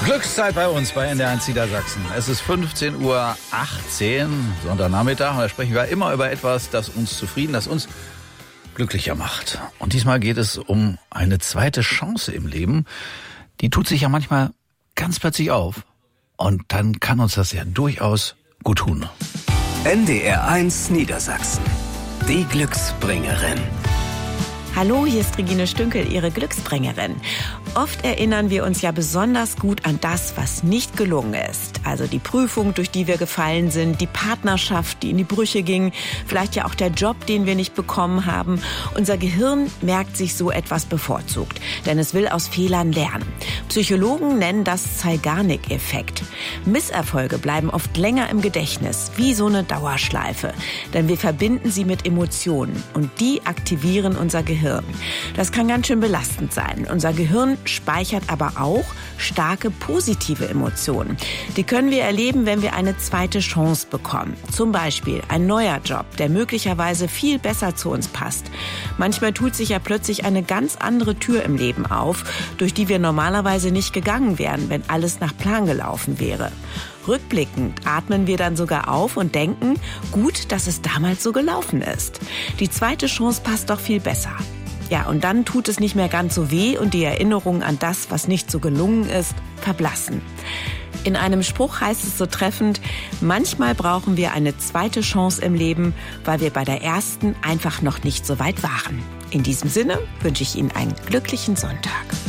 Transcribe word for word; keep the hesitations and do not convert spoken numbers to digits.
Glückszeit bei uns bei N D R eins Niedersachsen. Es ist fünfzehn Uhr achtzehn, Sonntagnachmittag, und da sprechen wir immer über etwas, das uns zufrieden, das uns glücklicher macht. Und diesmal geht es um eine zweite Chance im Leben. Die tut sich ja manchmal ganz plötzlich auf. Und dann kann uns das ja durchaus gut tun. N D R eins Niedersachsen. Die Glücksbringerin. Hallo, hier ist Regine Stünkel, Ihre Glücksbringerin. Oft erinnern wir uns ja besonders gut an das, was nicht gelungen ist. Also die Prüfung, durch die wir gefallen sind, die Partnerschaft, die in die Brüche ging, vielleicht ja auch der Job, den wir nicht bekommen haben. Unser Gehirn merkt sich so etwas bevorzugt, denn es will aus Fehlern lernen. Psychologen nennen das Zeigarnik-Effekt. Misserfolge bleiben oft länger im Gedächtnis, wie so eine Dauerschleife. Denn wir verbinden sie mit Emotionen und die aktivieren unser Gehirn. Das kann ganz schön belastend sein. Unser Gehirn speichert aber auch starke positive Emotionen. Die können wir erleben, wenn wir eine zweite Chance bekommen. Zum Beispiel ein neuer Job, der möglicherweise viel besser zu uns passt. Manchmal tut sich ja plötzlich eine ganz andere Tür im Leben auf, durch die wir normalerweise nicht gegangen wären, wenn alles nach Plan gelaufen wäre. Rückblickend atmen wir dann sogar auf und denken, gut, dass es damals so gelaufen ist. Die zweite Chance passt doch viel besser. Ja, und dann tut es nicht mehr ganz so weh und die Erinnerungen an das, was nicht so gelungen ist, verblassen. In einem Spruch heißt es so treffend, manchmal brauchen wir eine zweite Chance im Leben, weil wir bei der ersten einfach noch nicht so weit waren. In diesem Sinne wünsche ich Ihnen einen glücklichen Sonntag.